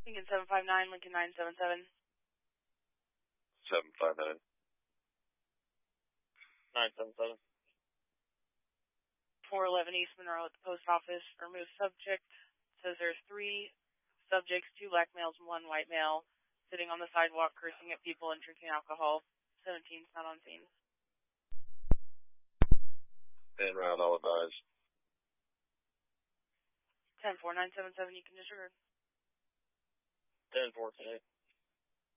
Lincoln 759, Lincoln 977. 759. 977. 411 East Monroe at the post office. Remove subject. Says there's 3 subjects, 2 black males and 1 white male, sitting on the sidewalk cursing at people and drinking alcohol. 17's not on scene. And round, all advised. 10-4, 977, you can disregard. 10-4, 10-8.